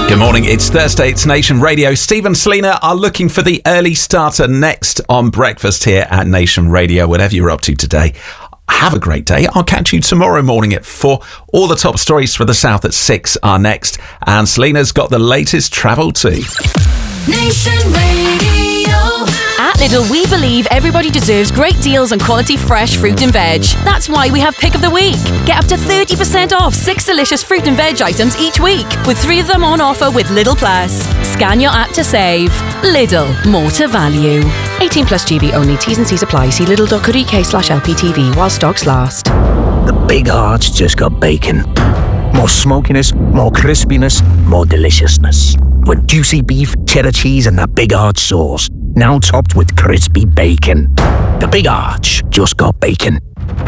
Good morning, it's Thursday, it's Nation Radio. Steve and Selena are looking for the early starter next on breakfast here at Nation Radio. Whatever you're up to today, have a great day. I'll catch you tomorrow morning at 4. All the top stories for the South at 6 are next. And Selena's got the latest travel tea. Nation Radio. At Lidl, we believe everybody deserves great deals on quality fresh fruit and veg. That's why we have Pick of the Week. Get up to 30% off 6 delicious fruit and veg items each week, with 3 of them on offer with Lidl Plus. Scan your app to save. Lidl, more to value. 18 plus GB only. T's and C's apply. See lidl.co.uk/LPTV while stocks last. The Big Arch just got bacon. More smokiness, more crispiness, more deliciousness. With juicy beef, cheddar cheese and that Big Arch sauce. Now topped with crispy bacon. The Big Arch just got bacon.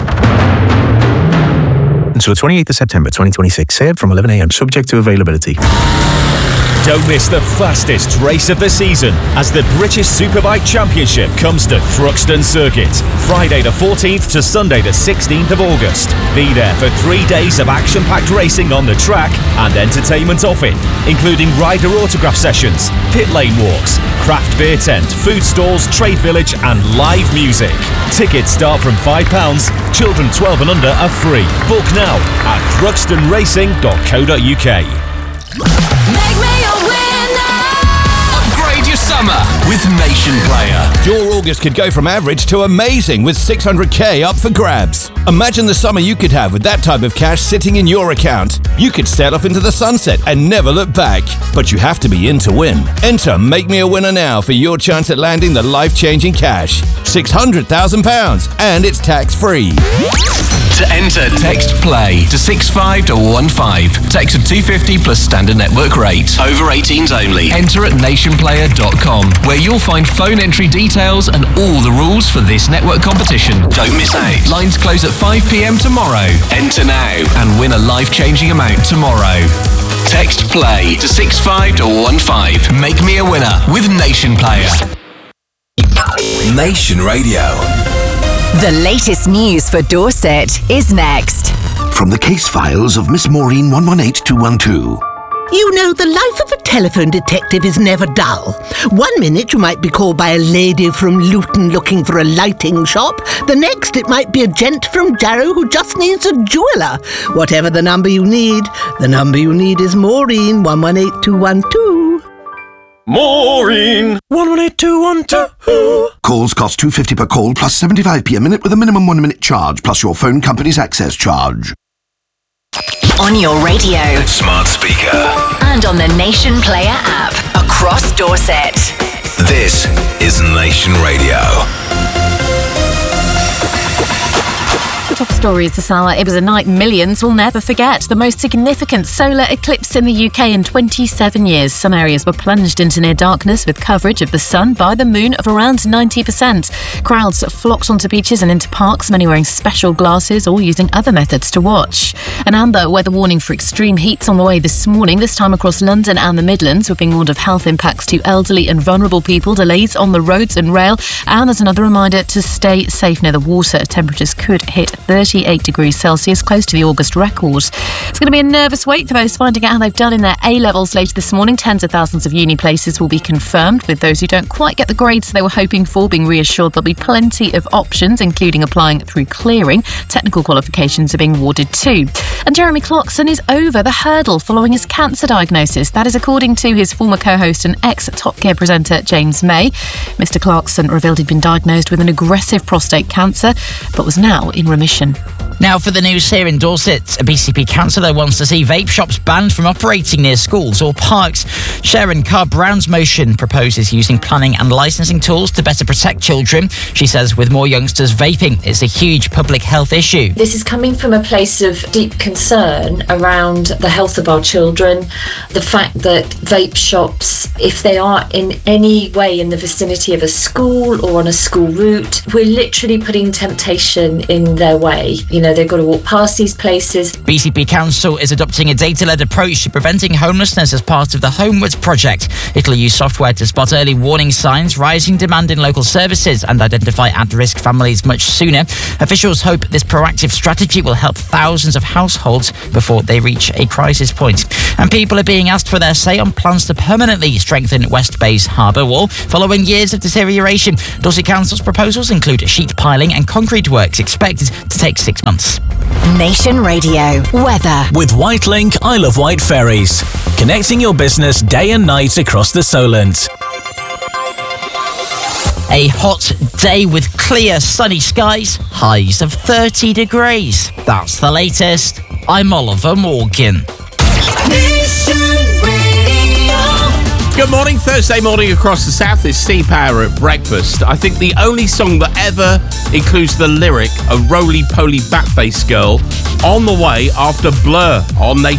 Until the 28th of September 2026, served from 11 a.m, subject to availability. Don't miss the fastest race of the season as the British Superbike Championship comes to Thruxton Circuit. Friday the 14th to Sunday the 16th of August. Be there for 3 days of action-packed racing on the track and entertainment off it, including rider autograph sessions, pit lane walks, craft beer tent, food stalls, trade village and live music. Tickets start from £5. Children 12 and under are free. Book now at thruxtonracing.co.uk. Make me a winner. Upgrade your summer with Nation Player. Your August could go from average to amazing with 600k up for grabs. Imagine the summer you could have with that type of cash sitting in your account. You could sail off into the sunset and never look back. But you have to be in to win. Enter Make Me a Winner now for your chance at landing the life-changing cash. £600,000 and it's tax-free. To enter, text PLAY to 65215. Text of 250 plus standard network rate. Over 18s only. Enter at nationplayer.com, where you'll find phone entry details and all the rules for this network competition. Don't miss out. Lines close at 5 p.m. tomorrow. Enter now and win a life-changing amount tomorrow. Text PLAY to 65215. Make me a winner with Nation Player. Nation Radio. The latest news for Dorset is next. From the case files of Miss Maureen 118212. You know, the life of a telephone detective is never dull. 1 minute you might be called by a lady from Luton looking for a lighting shop. The next it might be a gent from Jarrow who just needs a jeweller. Whatever the number you need is Maureen 118212. Maureen 118212. Calls cost £2.50 per call plus 75p a minute with a minimum 1 minute charge plus your phone company's access charge. On your radio, Smart speaker. and on the Nation Player app across Dorset. This is Nation Radio. Top stories this hour. It was a night millions will never forget. The most significant solar eclipse in the UK in 27 years. Some areas were plunged into near darkness with coverage of the sun by the moon of around 90%. Crowds flocked onto beaches and into parks, many wearing special glasses or using other methods to watch. An amber weather warning for extreme heat's on the way this morning, this time across London and the Midlands. We're being warned of health impacts to elderly and vulnerable people, delays on the roads and rail, and there's another reminder to stay safe near the water. Temperatures could hit 38 degrees Celsius, close to the August record. It's going to be a nervous wait for those finding out how they've done in their A-levels later this morning. Tens of thousands of uni places will be confirmed, with those who don't quite get the grades they were hoping for being reassured there'll be plenty of options, including applying through clearing. Technical qualifications are being awarded too. And Jeremy Clarkson is over the hurdle following his cancer diagnosis. That is according to his former co-host and ex-Top Gear presenter James May. Mr. Clarkson revealed he'd been diagnosed with an aggressive prostate cancer, but was now in remission. Now for the news here in Dorset. A BCP councillor wants to see vape shops banned from operating near schools or parks. Sharon Carr-Brown's motion proposes using planning and licensing tools to better protect children. She says with more youngsters vaping, it's a huge public health issue. This is coming from a place of deep concern around the health of our children. The fact that vape shops, if they are in any way in the vicinity of a school or on a school route, we're literally putting temptation in their way. way. You know, they've got to walk past these places. BCP Council is adopting a data-led approach to preventing homelessness as part of the Homewards project. It'll use software to spot early warning signs, rising demand in local services, and identify at-risk families much sooner. Officials hope this proactive strategy will help thousands of households before they reach a crisis point. And people are being asked for their say on plans to permanently strengthen West Bay's harbour wall following years of deterioration. Dorset Council's proposals include sheet piling and concrete works expected to take 6 months. Nation Radio weather. With Whitelink Isle of Wight ferries, connecting your business day and night across the Solent. A hot day with clear sunny skies, highs of 30 degrees. That's the latest. I'm Oliver Morgan. Good morning, Thursday morning across the south is Sea Power at breakfast. I think the only song that ever includes the lyric, a roly-poly bat-faced girl, on the way after Blur on Nation.